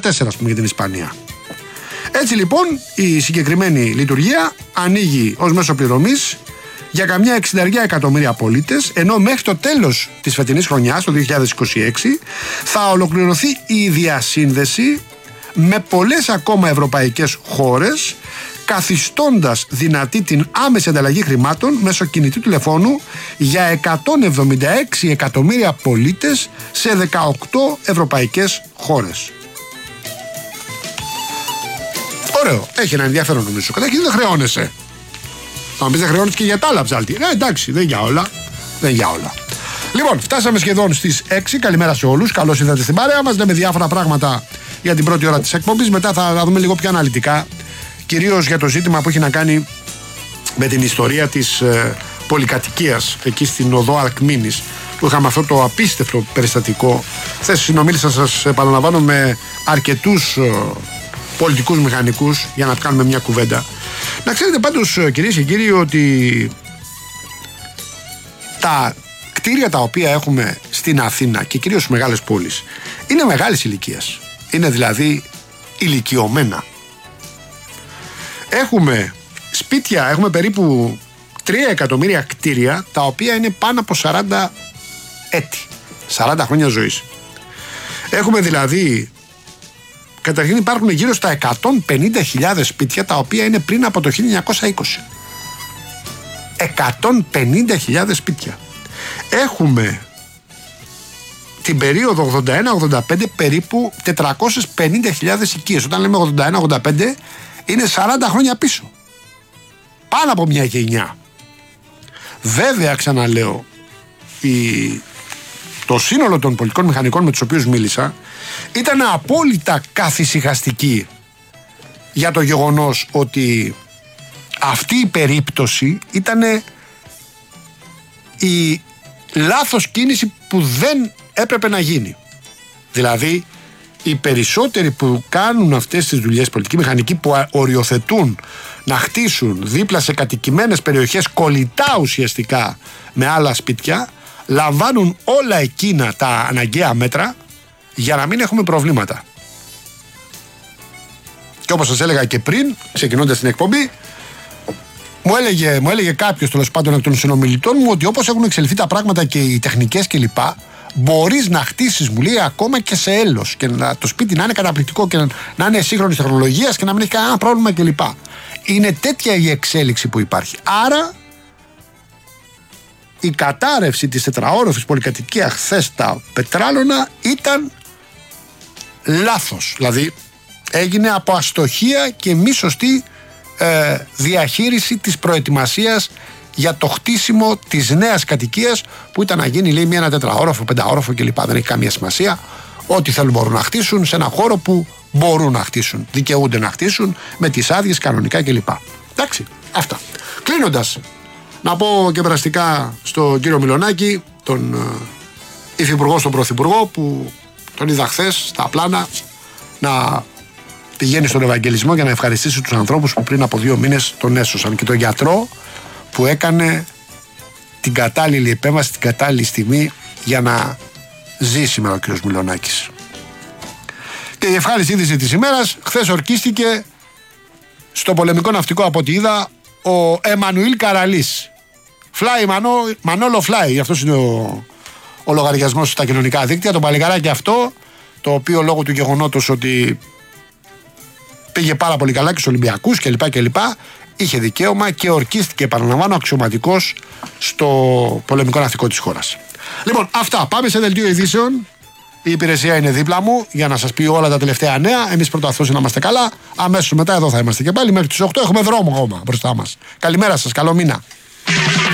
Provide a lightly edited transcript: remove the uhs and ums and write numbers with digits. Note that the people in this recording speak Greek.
ας πούμε, για την Ισπανία. Έτσι λοιπόν η συγκεκριμένη λειτουργία ανοίγει ως μέσο πληρωμής για καμιά 60 εκατομμύρια πολίτες, ενώ μέχρι το τέλος της φετινής χρονιάς, το 2026, θα ολοκληρωθεί η διασύνδεση με πολλές ακόμα ευρωπαϊκές χώρες, καθιστώντας δυνατή την άμεση ανταλλαγή χρημάτων μέσω κινητού τηλεφώνου για 176 εκατομμύρια πολίτες σε 18 ευρωπαϊκές χώρες. Ωραίο, έχει ένα ενδιαφέρον νομίζω. Καταρχήν δεν χρεώνεσαι. Θα μου πεις δεν χρεώνεσαι και για τα άλλα ψάλτη. Εντάξει, δεν για όλα. Λοιπόν, φτάσαμε σχεδόν στις 6. Καλημέρα σε όλους. Καλώς ήρθατε στην παρέα μας. Λέμε διάφορα πράγματα για την πρώτη ώρα της εκπομπής. Μετά θα δούμε λίγο πιο αναλυτικά, κυρίως για το ζήτημα που έχει να κάνει με την ιστορία της πολυκατοικίας εκεί στην οδό Αλκμήνης, που είχαμε αυτό το απίστευτο περιστατικό. Χθες συνομίλησα, σας επαναλαμβάνω, με αρκετούς πολιτικούς μηχανικούς για να κάνουμε μια κουβέντα. Να ξέρετε πάντως, κυρίες και κύριοι, ότι τα κτίρια τα οποία έχουμε στην Αθήνα και κυρίως στις μεγάλες πόλεις είναι μεγάλης ηλικίας. Είναι δηλαδή ηλικιωμένα. Έχουμε σπίτια, έχουμε περίπου 3 εκατομμύρια κτίρια τα οποία είναι πάνω από 40 έτη, 40 χρόνια ζωής. Έχουμε δηλαδή, καταρχήν υπάρχουν γύρω στα 150.000 σπίτια τα οποία είναι πριν από το 1920. 150.000 σπίτια. Έχουμε την περίοδο 81-85 περίπου 450.000 οικίες. Όταν λέμε 81-85 είναι 40 χρόνια πίσω. Πάνω από μια γενιά. Βέβαια, ξαναλέω, το σύνολο των πολιτικών μηχανικών με τους οποίους μίλησα ήταν απόλυτα καθησυχαστικοί για το γεγονός ότι αυτή η περίπτωση ήταν η λάθος κίνηση που δεν έπρεπε να γίνει. Δηλαδή, οι περισσότεροι που κάνουν αυτές τις δουλειές, πολιτικοί μηχανικοί, που οριοθετούν να χτίσουν δίπλα σε κατοικημένες περιοχές κολλητά ουσιαστικά με άλλα σπίτια, λαμβάνουν όλα εκείνα τα αναγκαία μέτρα για να μην έχουμε προβλήματα. Και όπως σας έλεγα και πριν, ξεκινώντας την εκπομπή, μου έλεγε κάποιος, τέλος πάντων, από των συνομιλητών μου, ότι όπως έχουν εξελιχθεί τα πράγματα και οι τεχνικές κλπ., μπορείς να χτίσεις, μου λέει, ακόμα και σε έλος και το σπίτι να είναι καταπληκτικό και να είναι σύγχρονης τεχνολογίας και να μην έχει κανένα πρόβλημα κλπ. Είναι τέτοια η εξέλιξη που υπάρχει. Άρα η κατάρρευση της τετραόροφης πολυκατοικίας χθες στα Πετράλωνα ήταν λάθος. Δηλαδή έγινε από αστοχία και μη σωστή διαχείριση της προετοιμασίας για το χτίσιμο της νέας κατοικίας, που ήταν να γίνει, λέει, ένα τετραόροφο, πενταόροφο κλπ. Δεν έχει καμία σημασία. Ό,τι θέλουν μπορούν να χτίσουν σε ένα χώρο που μπορούν να χτίσουν, δικαιούνται να χτίσουν με τις άδειες κανονικά κλπ. Εντάξει, αυτά. Κλείνοντας, να πω και περαστικά στον κύριο Μιλονάκη, τον υφυπουργό, στον πρωθυπουργό, που τον είδα χθες στα πλάνα να πηγαίνει στον Ευαγγελισμό για να ευχαριστήσει τους ανθρώπους που πριν από 2 μήνες τον έσωσαν, και τον γιατρό που έκανε την κατάλληλη επέμβαση, την κατάλληλη στιγμή για να ζει σήμερα ο κ. Μιλονάκης. Και η ευχάριστη είδηση της ημέρας, χθες ορκίστηκε στο πολεμικό ναυτικό, από ό,τι είδα, ο Εμμανουήλ Καραλής. Μανόλο Fly, αυτός είναι ο λογαριασμός στα κοινωνικά δίκτυα, το παλικαράκι αυτό, το οποίο λόγω του γεγονότος ότι πήγε πάρα πολύ καλά και στους Ολυμπιακούς κλπ. Είχε δικαίωμα και ορκίστηκε, επαναλαμβάνω, αξιωματικός στο πολεμικό ναυτικό της χώρας. Λοιπόν, αυτά. Πάμε σε δελτίο ειδήσεων. Η υπηρεσία είναι δίπλα μου για να σας πει όλα τα τελευταία νέα. Εμείς πρώτα αυτός να είμαστε καλά. Αμέσως μετά εδώ θα είμαστε και πάλι μέχρι τις 8. Έχουμε δρόμο ακόμα μπροστά μας. Καλημέρα σας, καλό μήνα.